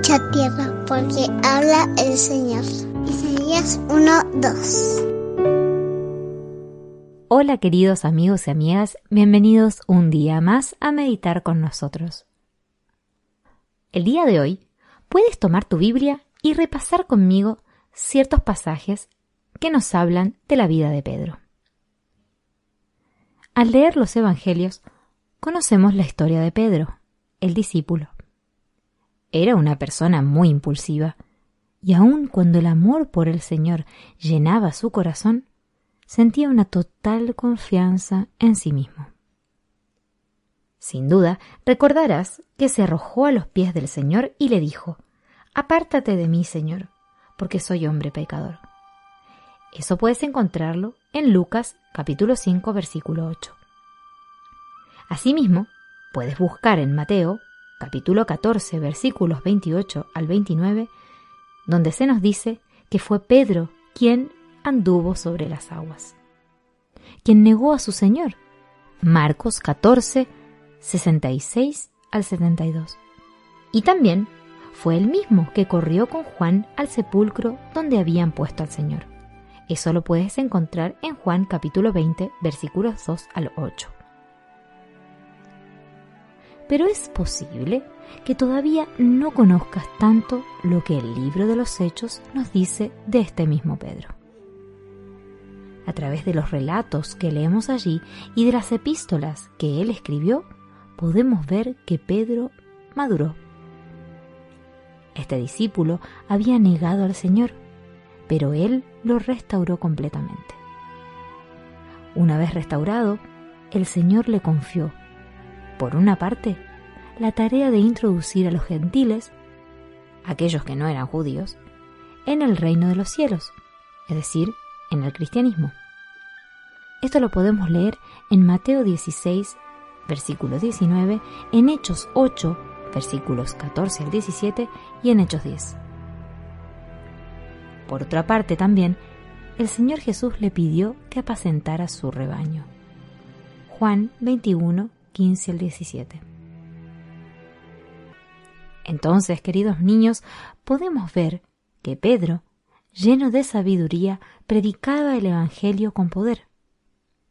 mucha tierra, porque habla el Señor. Isaías 1:2. Hola queridos amigos y amigas, bienvenidos un día más a meditar con nosotros. El día de hoy puedes tomar tu Biblia y repasar conmigo ciertos pasajes que nos hablan de la vida de Pedro. Al leer los Evangelios, conocemos la historia de Pedro, el discípulo. Era una persona muy impulsiva, y aun cuando el amor por el Señor llenaba su corazón, sentía una total confianza en sí mismo. Sin duda, recordarás que se arrojó a los pies del Señor y le dijo: «Apártate de mí, Señor, porque soy hombre pecador». Eso puedes encontrarlo en Lucas capítulo 5, versículo 8. Asimismo, puedes buscar en Mateo capítulo 14, versículos 28 al 29, donde se nos dice que fue Pedro quien anduvo sobre las aguas, quien negó a su Señor. Marcos 14, 66 al 72. Y también fue él mismo que corrió con Juan al sepulcro donde habían puesto al Señor. Eso lo puedes encontrar en Juan capítulo 20, versículos 2 al 8. Pero es posible que todavía no conozcas tanto lo que el libro de los Hechos nos dice de este mismo Pedro. A través de los relatos que leemos allí y de las epístolas que él escribió, podemos ver que Pedro maduró. Este discípulo había negado al Señor, pero él lo restauró completamente. Una vez restaurado, el Señor le confió, por una parte, la tarea de introducir a los gentiles, aquellos que no eran judíos, en el reino de los cielos, es decir, en el cristianismo. Esto lo podemos leer en Mateo 16, versículo 19, en Hechos 8, versículos 14 al 17 y en Hechos 10. Por otra parte también, el Señor Jesús le pidió que apacentara su rebaño. Juan 21, 15 al 17. Entonces, queridos niños, podemos ver que Pedro, lleno de sabiduría, predicaba el Evangelio con poder.